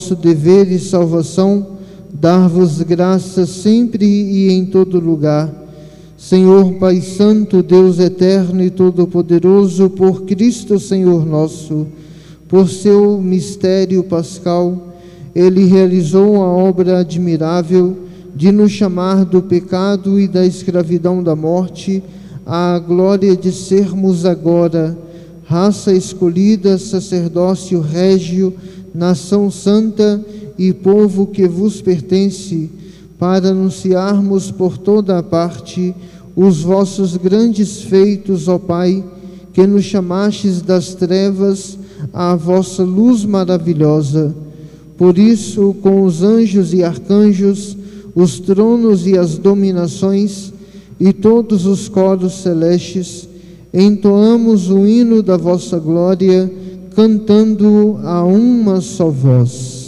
nosso dever e salvação, dar-vos graças sempre e em todo lugar. Senhor Pai Santo, Deus eterno e todo-poderoso, por Cristo Senhor nosso, por seu mistério pascal, Ele realizou a obra admirável de nos chamar do pecado e da escravidão da morte à glória de sermos agora raça escolhida, sacerdócio régio, nação santa e povo que vos pertence, para anunciarmos por toda a parte os vossos grandes feitos, ó Pai, que nos chamastes das trevas à vossa luz maravilhosa. Por isso, com os anjos e arcanjos, os tronos e as dominações e todos os coros celestes, entoamos o hino da vossa glória, cantando a uma só voz.